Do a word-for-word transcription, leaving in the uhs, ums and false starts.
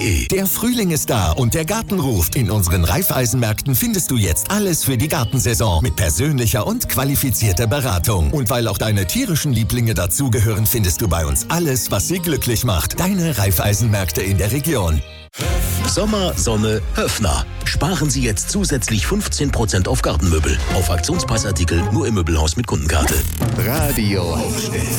Der Frühling ist da und der Garten ruft. In unseren Raiffeisenmärkten findest du jetzt alles für die Gartensaison mit persönlicher und qualifizierter Beratung. Und weil auch deine tierischen Lieblinge dazugehören, findest du bei uns alles, was sie glücklich macht. Deine Raiffeisenmärkte in der Region. Sommer, Sonne, Höffner. Sparen Sie jetzt zusätzlich fünfzehn Prozent auf Gartenmöbel. Auf Aktionspreisartikel nur im Möbelhaus mit Kundenkarte. Radio Hauptstadt.